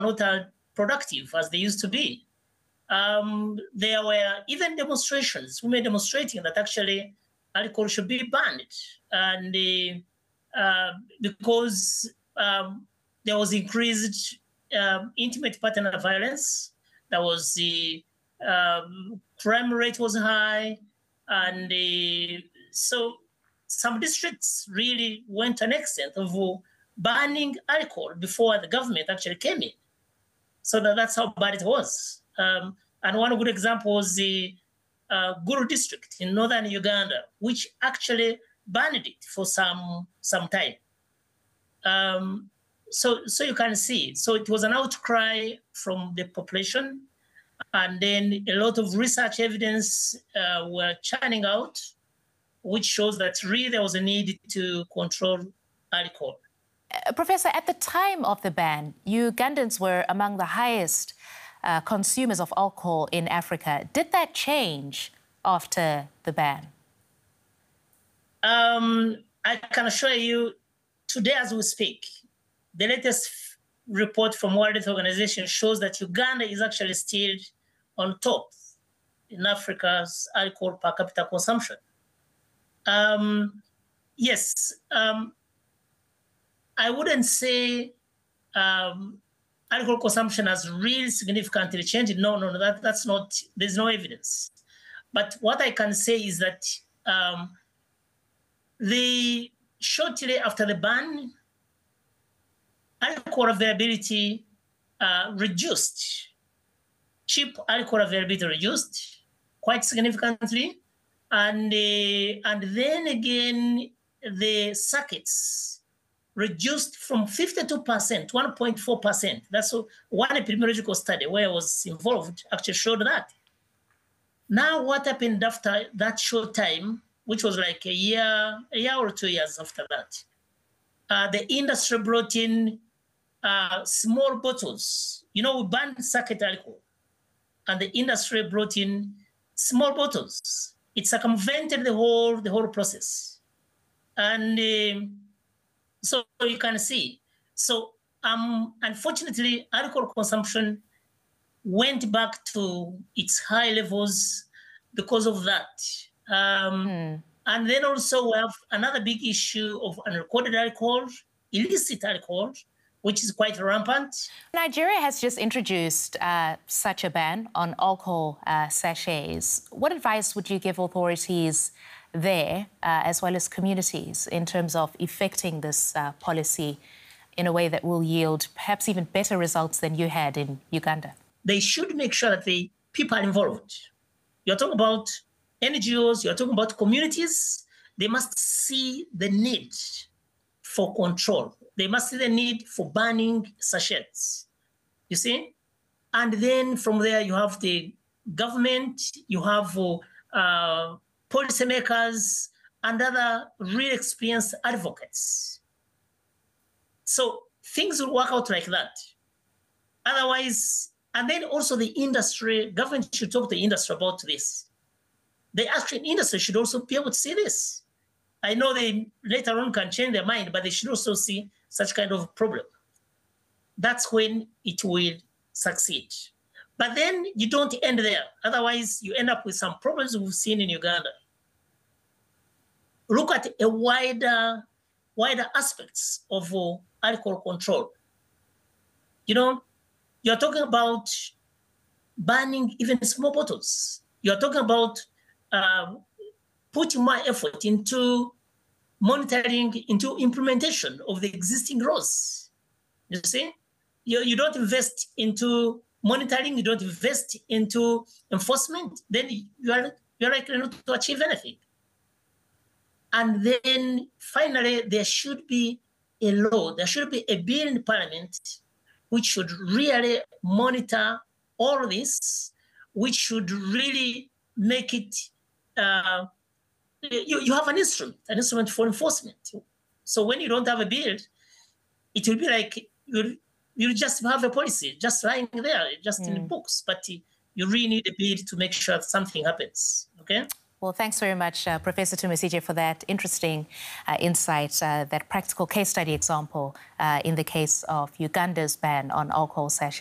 not as productive as they used to be. There were even demonstrations, women demonstrating that actually alcohol should be banned. And because there was increased intimate partner violence, there was the crime rate was high, and so some districts really went to an extent of banning alcohol before the government actually came in. So that's how bad it was. And one good example was the Guru district in northern Uganda, which actually banned it for some time. So you can see, so it was an outcry from the population, and then a lot of research evidence were churning out, which shows that really there was a need to control alcohol. Professor, at the time of the ban, Ugandans were among the highest consumers of alcohol in Africa. Did that change after the ban? I can assure you, today as we speak, the latest report from World Health Organization shows that Uganda is actually still on top in Africa's alcohol per capita consumption. Yes, I wouldn't say alcohol consumption has really significantly changed. No, that's not, there's no evidence. But what I can say is that shortly after the ban, alcohol availability reduced. Cheap alcohol availability reduced quite significantly. And then again, the circuits reduced from 52%, 1.4%. That's one epidemiological study where I was involved actually showed that. Now what happened after that short time, which was like a year or 2 years after that, the industry brought in small bottles. You know, we banned circuit alcohol, and the industry brought in small bottles. It circumvented the whole process. And so you can see. So unfortunately, alcohol consumption went back to its high levels because of that. And then also we have another big issue of unrecorded alcohol, illicit alcohol, which is quite rampant. Nigeria has just introduced such a ban on alcohol sachets. What advice would you give authorities there, as well as communities, in terms of effecting this policy in a way that will yield perhaps even better results than you had in Uganda? They should make sure that the people are involved. You're talking about NGOs, you're talking about communities. They must see the need for control. They must see the need for banning sachets, you see? And then from there, you have the government, you have policymakers, and other really experienced advocates. So things will work out like that. Otherwise, and then also the industry, government should talk to the industry about this. The actual industry should also be able to see this. I know they later on can change their mind, but they should also see such kind of problem. That's when it will succeed. But then you don't end there. Otherwise, you end up with some problems we've seen in Uganda. Look at a wider aspects of alcohol control. You know, you're talking about banning even small bottles. You're talking about putting more effort into monitoring, into implementation of the existing laws. You see, you don't invest into monitoring, you don't invest into enforcement, then you're likely not to achieve anything. And then finally, there should be a law, there should be a bill in Parliament which should really monitor all this, which should really make it, you have an instrument for enforcement. So when you don't have a bill, it will be like you just have a policy just lying there, just in the books, but you really need a bill to make sure that something happens, okay? Well, thanks very much, Professor Tumusije, for that interesting insight, that practical case study example in the case of Uganda's ban on alcohol sachets.